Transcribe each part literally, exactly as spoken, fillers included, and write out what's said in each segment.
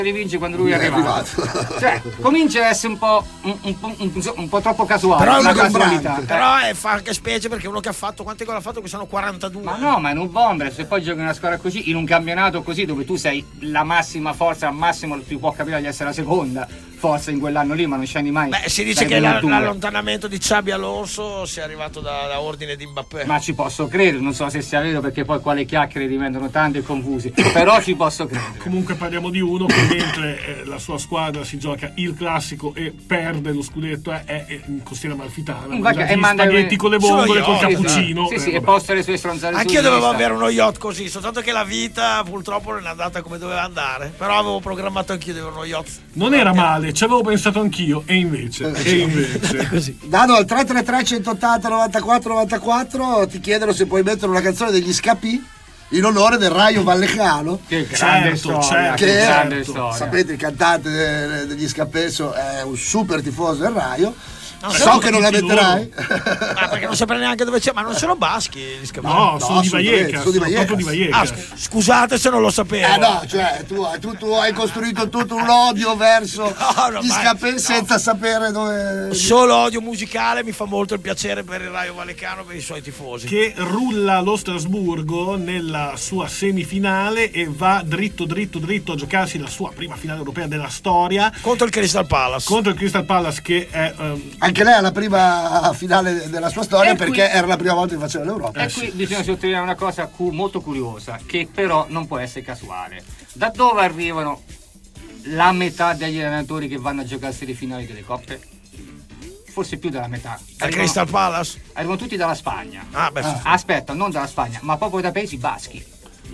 rivince quando lui è arrivato, cioè comincia a essere un po' un, un, un, un po' troppo casuale, però, una casualità, eh. però è, fa anche specie perché uno che ha fatto quanti gol ha fatto, che sono quarantadue. Ma no, ma in un bomber, se poi giochi in una squadra così, in un campionato così dove tu sei la massima forza, al massimo ti può capire di essere la seconda forza in quell'anno lì, ma non scendi mai. Beh, si dice che la, l'allontanamento di Xabi Alonso sia arrivato da, da ordine di Mbappé. Ma ci posso credere, non so se sia vero perché poi qua le chiacchiere diventano tante e confuse, però ci posso credere. Comunque parliamo di uno che mentre eh, la sua squadra si gioca il classico e perde lo scudetto è, è, è in Costiera Amalfitana, e manda spaghetti con le vongole, col cappuccino. Sì, sì, sì, e posta le sue stronzate. Anch'io dovevo avere uno yacht così, soltanto che la vita purtroppo non è andata come doveva andare, però avevo programmato anch'io di avere uno yacht. Non era male, ci avevo pensato anch'io, e invece, e invece. Così. Dado al tre tre tre centottanta novantaquattro novantaquattro ti chiedono se puoi mettere una canzone degli Scapì in onore del Raio Vallecano. Che grande certo, storia, certo, che che è, grande storia. sapete, il cantante de, degli Scappesso è un super tifoso del Raio. No, so che non la metterai. Ma perché non saprai neanche dove c'è, ma non sono baschi gli Scappi. No, sono no, di Vallecas, sono di sono proprio di Vallecas. Ah, scusate se non lo sapevo. Eh no, cioè tu, tu, tu hai costruito tutto un odio verso no, no, gli Scapè no. senza sapere dove. Solo odio musicale, mi fa molto il piacere per il Raio Vallecano, per i suoi tifosi. Che rulla lo Strasburgo nella sua semifinale e va dritto dritto dritto a giocarsi la sua prima finale europea della storia contro il Crystal Palace. Contro il Crystal Palace, che è um... anche lei è la prima finale della sua storia, e perché qui, era la prima volta che faceva l'Europa. E qui sì. Bisogna sottolineare una cosa cu- molto curiosa, che però non può essere casuale. Da dove arrivano la metà degli allenatori che vanno a giocarsi le finali delle coppe? Forse più della metà. Al Crystal Palace? Arrivano tutti dalla Spagna. Ah, beh, ah. Aspetta, non dalla Spagna, ma proprio da paesi baschi.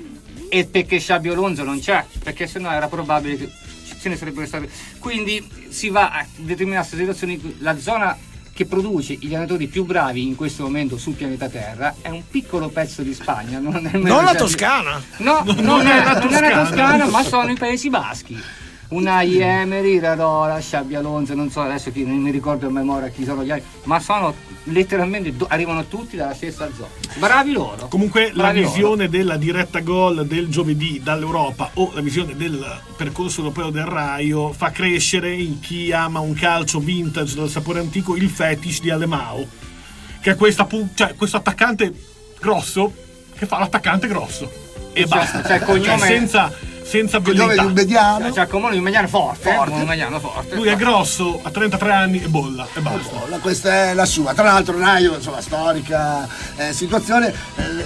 E perché Xabi Alonso non c'è, perché sennò era probabile che ce ne sarebbero state. Quindi si va a determinate situazioni. La zona che produce gli allenatori più bravi in questo momento sul pianeta Terra è un piccolo pezzo di Spagna, non, è non la Toscana. No, non, non, è, la non è la Toscana, ma sono i Paesi Baschi. Unai Emery, Radola, Xabi Alonso, non so adesso chi, non mi ricordo a memoria chi sono gli altri, ma sono letteralmente, do, arrivano tutti dalla stessa zona. Bravi loro. Comunque bravi la visione loro. Della diretta gol del giovedì dall'Europa o la visione del percorso europeo del Raio fa crescere in chi ama un calcio vintage dal sapore antico il fetish di Alemão, che è questa, cioè, questo attaccante grosso che fa l'attaccante grosso e cioè, basta, cioè, cognome... cioè, senza senza il nome di un mediano, cioè come un mediano forte, forte. Un mediano forte. Lui è grosso, ha trentatré anni e bolla e basta. Bolla, questa è la sua. Tra l'altro Raio, insomma, storica eh, situazione, eh,